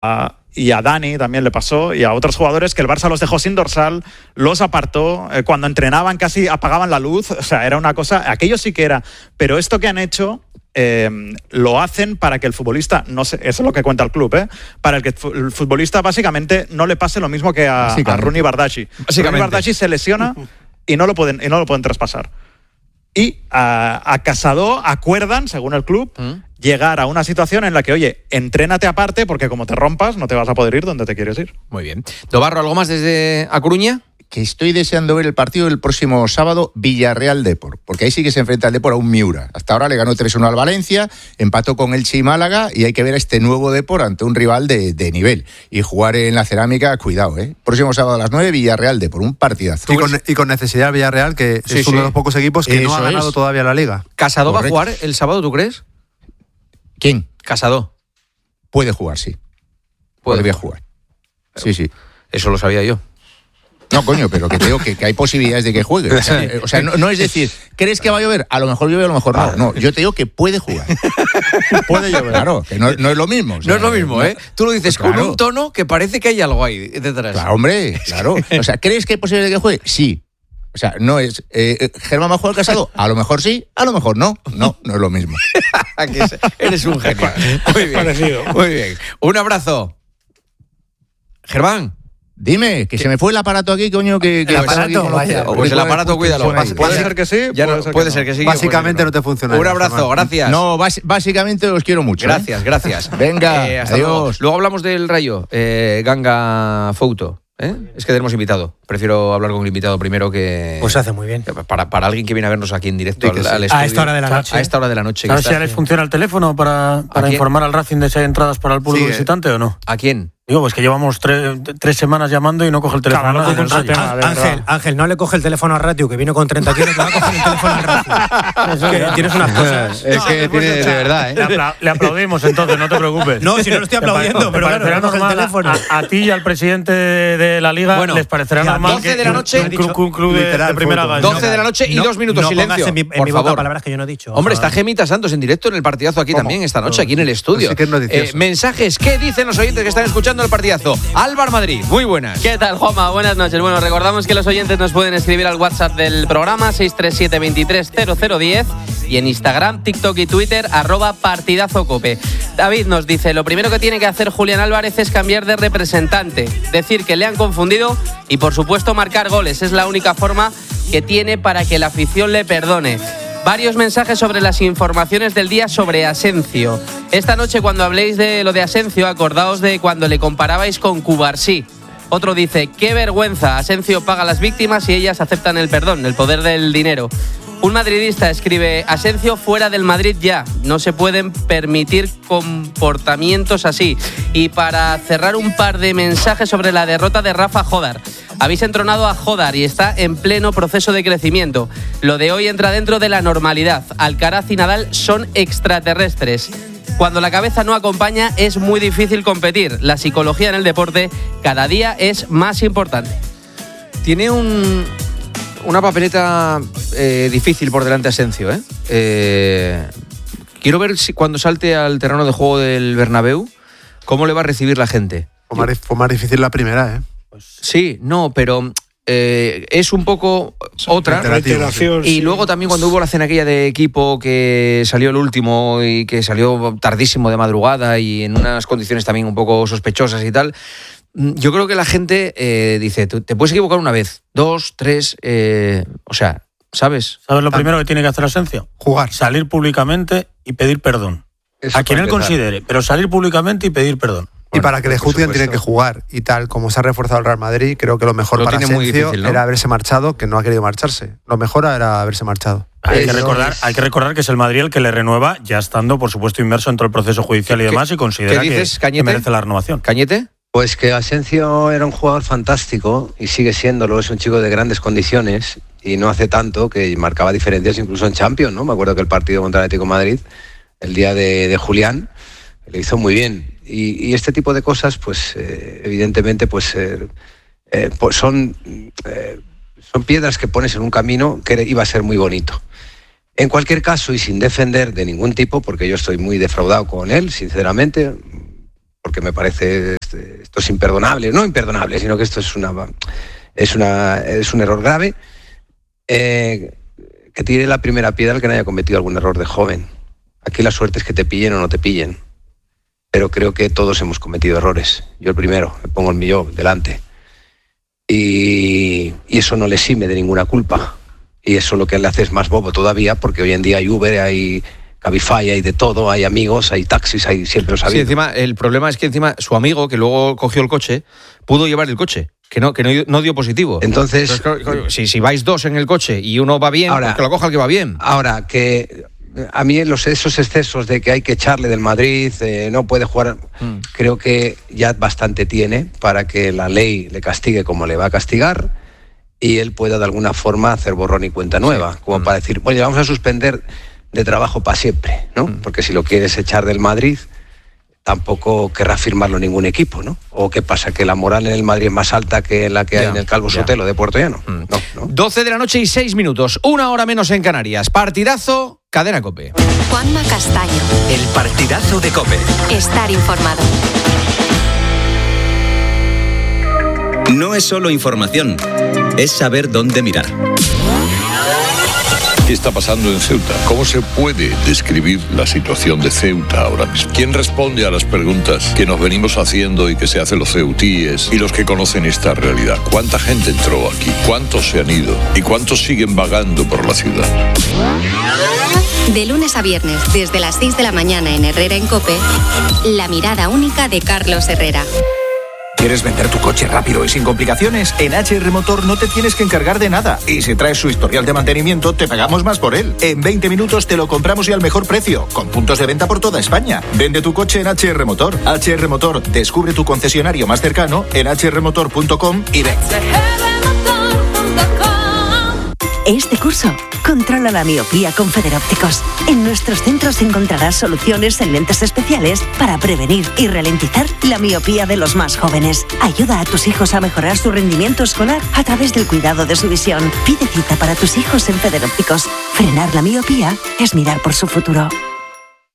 y a Dani también le pasó, y a otros jugadores que el Barça los dejó sin dorsal, los apartó, cuando entrenaban casi apagaban la luz, o sea, era una cosa, aquello sí que era, pero esto que han hecho lo hacen para que el futbolista, no sé, eso es lo que cuenta el club, para que el futbolista básicamente no le pase lo mismo que a Rooney Bardghji. Rooney Bardghji se lesiona y no lo pueden traspasar. Y a Casado acuerdan, según el club, llegar a una situación en la que, oye, entrénate aparte porque como te rompas no te vas a poder ir donde te quieres ir. Muy bien. Dobarro, ¿algo más desde A Coruña? Que estoy deseando ver el partido del próximo sábado, Villarreal-Depor, porque ahí sí que se enfrenta al Depor a un Miura. Hasta ahora le ganó 3-1 al Valencia, empató con Elche y Málaga, y hay que ver a este nuevo Depor ante un rival de nivel. Y jugar en la Cerámica, cuidado, Próximo sábado a las 9, Villarreal-Depor, un partidazo. Y con necesidad Villarreal, que es uno de los pocos equipos que no ha ganado todavía la Liga. ¿Casado va a jugar el sábado, tú crees? ¿Quién? Casado. Puede jugar, sí. Podría jugar. Sí. Eso lo sabía yo. No, coño, pero que te digo que hay posibilidades de que juegue. O sea, no es decir, ¿crees que va a llover? A lo mejor llueve, a lo mejor no. No, yo te digo que puede jugar. Puede llover. Claro, que no es lo mismo. O sea, no es lo mismo, Tú lo dices con un tono que parece que hay algo ahí detrás. Claro, hombre, claro. O sea, ¿crees que hay posibilidades de que juegue? Sí. O sea, no es... ¿Germán va a jugar Casado? A lo mejor sí, a lo mejor no. No es lo mismo. Eres un genio. Muy bien. Parecido. Muy bien. Un abrazo. Germán. Dime, que se me fue el aparato aquí, coño, que el aparato, vaya. Pues el aparato, cuídalo. Puede ser que sí, puede ser que sí. Básicamente no te funciona. Un abrazo, gracias. No, básicamente os quiero mucho. Gracias. Venga, adiós. Luego hablamos del Rayo, Ganga Fouto. Es que tenemos invitado. Prefiero hablar con el invitado primero que... Pues hace muy bien. Para alguien que viene a vernos aquí en directo al estudio. A esta hora de la noche. A esta hora de la noche. A ver si ya les funciona el teléfono para informar al Racing de si hay entradas para el público visitante o no. ¿A quién? Digo, pues que llevamos 3 semanas llamando y no coge el teléfono. Ángel, no le coge el teléfono a Ratio, que vino con 30 kilos, te va a coger el teléfono al Ratio. Es que tienes unas cosas. Es que tiene, de verdad, Le aplaudimos entonces, no te preocupes. No, si no lo estoy aplaudiendo, pero claro, no coge el teléfono. A ti y al presidente de la Liga les parecerá normal 12 de la noche, un club de primera gana. 12 de la noche y 2 minutos silencio. En mi boca palabras que yo no he dicho. Hombre, está Gemita Santos en directo en el partidazo aquí también esta noche, aquí en el estudio. Mensajes, ¿qué dicen los oyentes que están escuchando el partidazo? Álvaro Madrid, muy buenas. ¿Qué tal, Juanma? Buenas noches. Bueno, recordamos que los oyentes nos pueden escribir al WhatsApp del programa 637-230010 y en Instagram, TikTok y Twitter @partidazocope. David nos dice, lo primero que tiene que hacer Julián Álvarez es cambiar de representante, decir que le han confundido y por supuesto marcar goles. Es la única forma que tiene para que la afición le perdone. Varios mensajes sobre las informaciones del día sobre Asencio. Esta noche, cuando habléis de lo de Asencio, acordaos de cuando le comparabais con Cubarsí. Otro dice, qué vergüenza, Asencio paga a las víctimas y ellas aceptan el perdón, el poder del dinero. Un madridista escribe, Asencio fuera del Madrid ya, no se pueden permitir comportamientos así. Y para cerrar, un par de mensajes sobre la derrota de Rafa Jodar. Habéis entronado a Jodar y está en pleno proceso de crecimiento. Lo de hoy entra dentro de la normalidad. Alcaraz y Nadal son extraterrestres. Cuando la cabeza no acompaña es muy difícil competir. La psicología en el deporte cada día es más importante. Tiene una papeleta difícil por delante Asencio. Quiero ver si cuando salte al terreno de juego del Bernabéu, cómo le va a recibir la gente. Fue más difícil la primera, Sí, no, pero es un poco otra. Y luego también cuando hubo la cena aquella de equipo que salió el último y que salió tardísimo de madrugada y en unas condiciones también un poco sospechosas y tal, yo creo que la gente dice, te puedes equivocar una vez, 2, 3, o sea, ¿sabes? ¿Sabes lo primero que tiene que hacer Asencio? Jugar. Salir públicamente y pedir perdón. Eso a quien él considere, pero salir públicamente y pedir perdón. Y para que le juzguen tienen que jugar. Y tal como se ha reforzado el Real Madrid, creo que lo mejor para Asencio era haberse marchado, que no ha querido marcharse. Lo mejor era haberse marchado. Hay que recordar que es el Madrid el que le renueva, ya estando, por supuesto, inmerso en todo el proceso judicial y demás, y considera que merece la renovación. ¿Cañete? Pues que Asencio era un jugador fantástico y sigue siéndolo, es un chico de grandes condiciones y no hace tanto que marcaba diferencias incluso en Champions, ¿no? Me acuerdo que el partido contra el Atlético de Madrid, el día de Julián, le hizo muy bien. Y este tipo de cosas, pues evidentemente, pues son piedras que pones en un camino que iba a ser muy bonito. En cualquier caso, y sin defender de ningún tipo, porque yo estoy muy defraudado con él, sinceramente, porque me parece esto es imperdonable, no imperdonable, sino que esto es un error grave, que tire la primera piedra el que no haya cometido algún error de joven. Aquí la suerte es que te pillen o no te pillen, pero creo que todos hemos cometido errores. Yo el primero, me pongo el mío delante. Y eso no le exime de ninguna culpa. Y eso lo que le hace es más bobo todavía, porque hoy en día hay Uber, hay Cabify, hay de todo, hay amigos, hay taxis, hay siempre los habido. Sí, encima, el problema es que encima su amigo, que luego cogió el coche, pudo llevar el coche, que no dio positivo. Entonces si vais dos en el coche y uno va bien, ahora, pues que lo coja el que va bien. Ahora, que a mí esos excesos de que hay que echarle del Madrid, no puede jugar, creo que ya bastante tiene para que la ley le castigue como le va a castigar y él pueda de alguna forma hacer borrón y cuenta nueva, como para decir, bueno, vamos a suspender de trabajo para siempre, ¿no? Porque si lo quieres echar del Madrid, tampoco querrá firmarlo ningún equipo, ¿no? ¿O qué pasa? ¿Que la moral en el Madrid es más alta que la que hay en el Calvo Sotelo de Puerto Llano? No. 12 de la noche y 6 minutos, 1 hora menos en Canarias. Partidazo, Cadena COPE. Juanma Castaño. El partidazo de COPE. Estar informado. No es solo información, es saber dónde mirar. ¿Qué está pasando en Ceuta? ¿Cómo se puede describir la situación de Ceuta ahora mismo? ¿Quién responde a las preguntas que nos venimos haciendo y que se hacen los ceutíes y los que conocen esta realidad? ¿Cuánta gente entró aquí? ¿Cuántos se han ido? ¿Y cuántos siguen vagando por la ciudad? De lunes a viernes, desde las 6 de la mañana en Herrera en COPE, la mirada única de Carlos Herrera. ¿Quieres vender tu coche rápido y sin complicaciones? En HR Motor no te tienes que encargar de nada. Y si traes su historial de mantenimiento, te pagamos más por él. En 20 minutos te lo compramos y al mejor precio, con puntos de venta por toda España. Vende tu coche en HR Motor. HR Motor, descubre tu concesionario más cercano en hrmotor.com y ven. Este curso, controla la miopía con Federópticos. En nuestros centros encontrarás soluciones en lentes especiales para prevenir y ralentizar la miopía de los más jóvenes. Ayuda a tus hijos a mejorar su rendimiento escolar a través del cuidado de su visión. Pide cita para tus hijos en Federópticos. Frenar la miopía es mirar por su futuro.